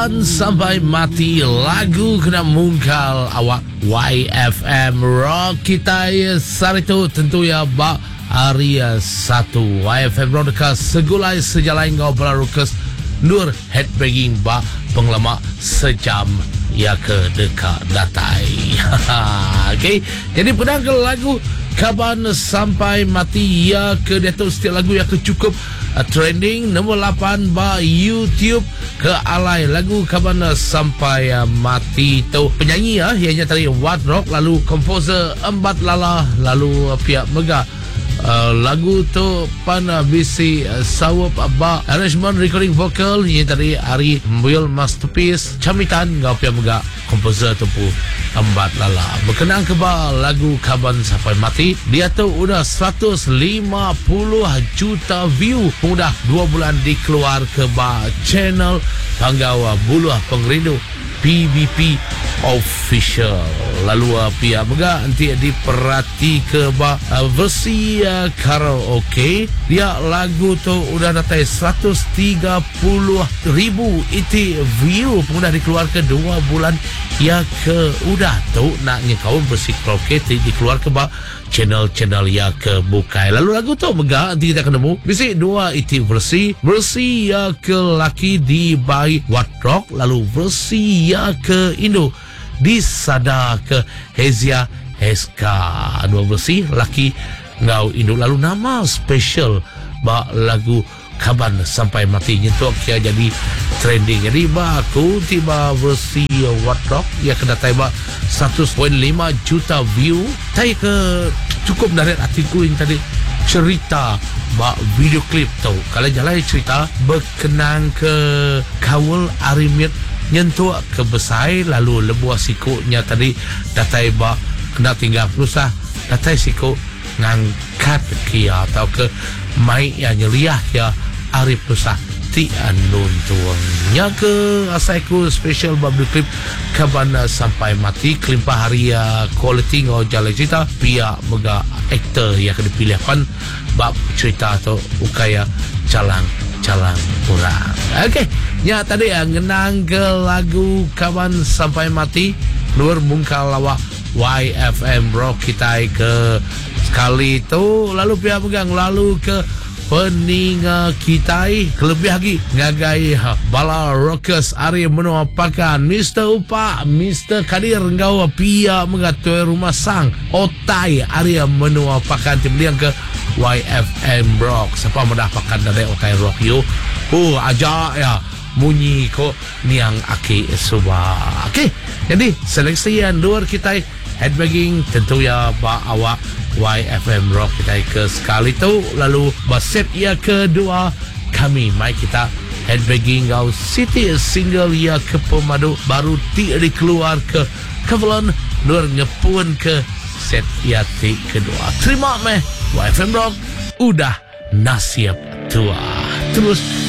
Sampai mati lagu kena mungkal awak YFM Rock kita sari tu tentu ya bak hari satu YFM Rock dekat segulai sejalai ngau belarukas nur headbanging bak penglama sejam ya ke dekat datai. Okay, jadi pedang ke lagu kaban sampai mati ya ke Datuk setiap lagu yang ke cukup trending nombor 8 ba YouTube ke alai lagu kaban sampai mati tu penyanyi ianya tadi Wat Rock, lalu komposer Embat Lala, lalu pihak Mega lagu tu pan bisi sawap ba arrangement recording vokal yang tadi Ari Will Masterpiece Camitan ngau pihak Mega komposer tu pu Embat Lala berkenaan ke ba lagu kaban sampai mati dia tu udah 150 juta view udah 2 bulan dikeluar ke ba channel Panggawa Buluh Pengrindu PBP Official. Lalu pihak Mega nanti diperhati ke versi karaoke dia lagu tu udah datai 130,000 iti view udah dikeluar ke 2 bulan ya ke udah tu nak ngekau versi karaoke dikeluar ke channel-channel ya ke bukai. Lalu lagu tu Mega nanti kita akan nemu bisi 2 iti versi ya ke laki di by Wat Rock, lalu versi ya ke Indo di Sada ke Hezia SK, 2 versi laki ngau Indo. Lalu nama special ba lagu kaban sampai mati nyentuh kia jadi trending. Jadi ba aku tiba versi Wat Rock ya kena taiba 100.5 juta view. Tai ke cukup dari artikel yang tadi cerita ba video klip tu kalau jalan cerita berkenaan ke kawal arimit nyentuh ke besai, lalu lebuah sikunya tadi datai ba kena tinggal pelusah datai siku ngangkat kia atau ke mai yang nyeriah ya arif pelusah ti anun tuangnya ke asaiku special babdu klip kaban sampai mati kelimpah hari quality ngau jalan cerita pihak Mega aktor yang akan dipilihkan bab cerita atau ukaya calang orang. Okey, ya tadi ngenang ke lagu kaban sampai mati luar mungkal lawak YFM Rock kita ke sekali tu, lalu pihak Mega lalu ke peninga kita kelebih lagi ngagai bala rockers ari menua pakan Mr. Upa Mr. Kadir ngau pia mengatoi rumah sang otai ari menua pakan timliang ke YFM Rock siapa mudah pakan dari otai rock you aja ya munyi ko niang aki suba. Okey, jadi seleksian luar kita headbanging tentu ya ba awak YFM Rock kita ke sekali tu, lalu baset ya kedua kami mai kita headbanging ngau city single ya ke pemadu baru ti dikeluar ke Kevlon luar ngepun ke set ya ti kedua. Terima meh YFM Rock udah nasib tua terus